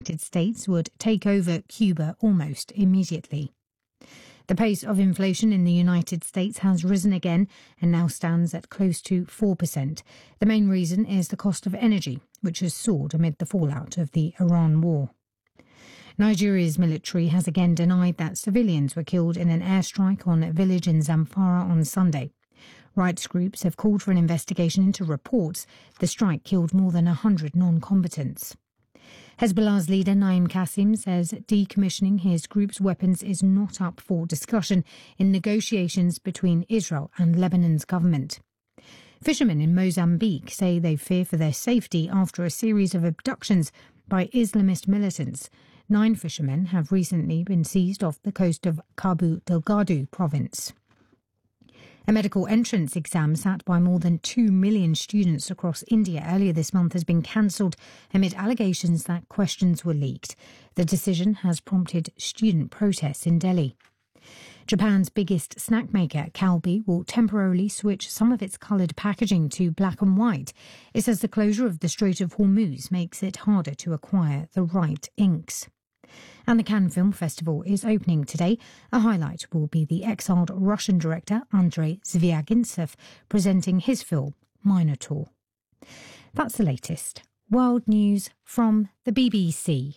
United States would take over Cuba almost immediately. The pace of inflation in the United States has risen again and now stands at close to 4%. The main reason is the cost of energy, which has soared amid the fallout of the Iran war. Nigeria's military has again denied that civilians were killed in an airstrike on a village in Zamfara on Sunday. Rights groups have called for an investigation into reports the strike killed more than 100 non-combatants. Hezbollah's leader Naim Qassem says decommissioning his group's weapons is not up for discussion in negotiations between Israel and Lebanon's government. Fishermen in Mozambique say they fear for their safety after a series of abductions by Islamist militants. 9 fishermen have recently been seized off the coast of Cabo Delgado province. A medical entrance exam sat by more than 2 million students across India earlier this month has been cancelled amid allegations that questions were leaked. The decision has prompted student protests in Delhi. Japan's biggest snack maker, Calbee, will temporarily switch some of its coloured packaging to black and white. It says the closure of the Strait of Hormuz makes it harder to acquire the right inks. And the Cannes Film Festival is opening today. A highlight will be the exiled Russian director Andrei Zvyagintsev presenting his film Minotaur. That's the latest. World news from the BBC.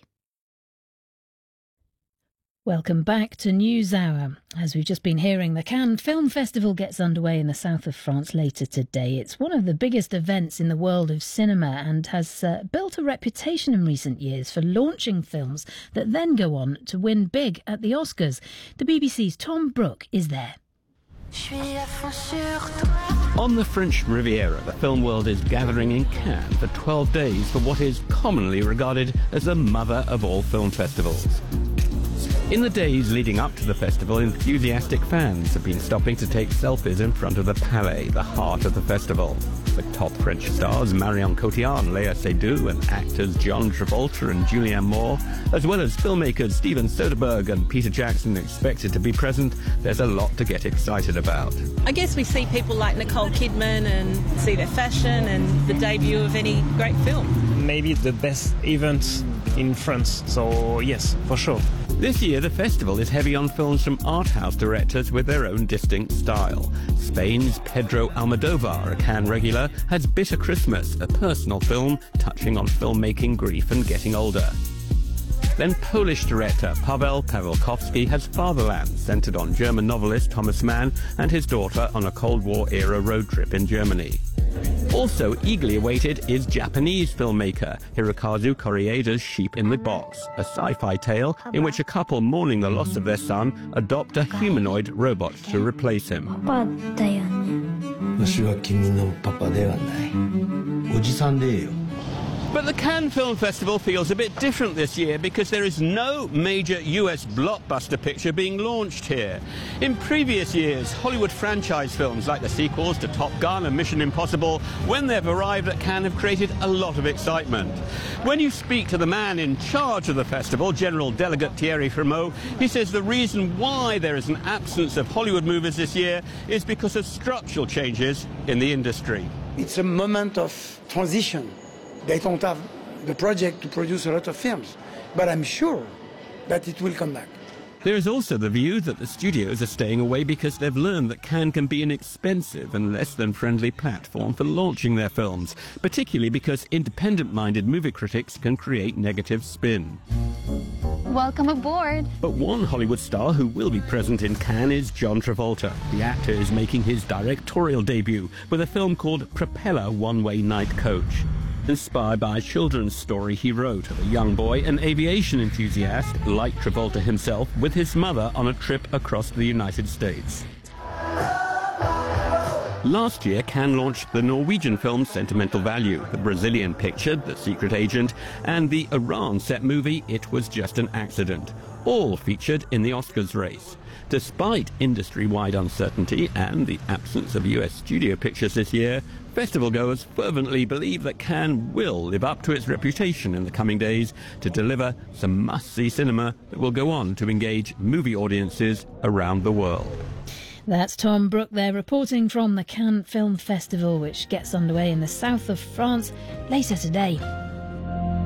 Welcome back to NewsHour. As we've just been hearing, the Cannes Film Festival gets underway in the south of France later today. It's one of the biggest events in the world of cinema and has built a reputation in recent years for launching films that then go on to win big at the Oscars. The BBC's Tom Brooke is there. On the French Riviera, the film world is gathering in Cannes for 12 days for what is commonly regarded as the mother of all film festivals. In the days leading up to the festival, enthusiastic fans have been stopping to take selfies in front of the Palais, the heart of the festival. With top French stars Marion Cotillard, Léa Seydoux, and actors John Travolta and Julianne Moore, as well as filmmakers Steven Soderbergh and Peter Jackson expected to be present, there's a lot to get excited about. I guess we see people like Nicole Kidman and see their fashion and the debut of any great film. Maybe the best event in France, so yes, for sure. This year, the festival is heavy on films from art house directors with their own distinct style. Spain's Pedro Almodovar, a Cannes regular, has Bitter Christmas, a personal film touching on filmmaking, grief and getting older. Then Polish director Paweł Pawlikowski has Fatherland, centred on German novelist Thomas Mann and his daughter on a Cold War-era road trip in Germany. Also eagerly awaited is Japanese filmmaker Hirokazu Koreeda's Sheep in the Box, a sci-fi tale in which a couple mourning the loss of their son adopt a humanoid robot to replace him. 私は君のパパではない。おじさんでいいよ。 But the Cannes Film Festival feels a bit different this year because there is no major US blockbuster picture being launched here. In previous years, Hollywood franchise films like the sequels to Top Gun and Mission Impossible, when they've arrived at Cannes, have created a lot of excitement. When you speak to the man in charge of the festival, General Delegate Thierry Frémaux, he says the reason why there is an absence of Hollywood movies this year is because of structural changes in the industry. It's a moment of transition. They don't have the project to produce a lot of films, but I'm sure that it will come back. There is also the view that the studios are staying away because they've learned that Cannes can be an expensive and less than friendly platform for launching their films, particularly because independent-minded movie critics can create negative spin. Welcome aboard. But one Hollywood star who will be present in Cannes is John Travolta. The actor is making his directorial debut with a film called Propeller One-Way Night Coach. Inspired by a children's story he wrote of a young boy, an aviation enthusiast, like Travolta himself, with his mother on a trip across the United States. Last year, Cannes launched the Norwegian film Sentimental Value, the Brazilian picture The Secret Agent, and the Iran-set movie It Was Just an Accident, all featured in the Oscars race. Despite industry-wide uncertainty and the absence of US studio pictures this year, festival-goers fervently believe that Cannes will live up to its reputation in the coming days to deliver some must-see cinema that will go on to engage movie audiences around the world. That's Tom Brooke there reporting from the Cannes Film Festival, which gets underway in the south of France later today.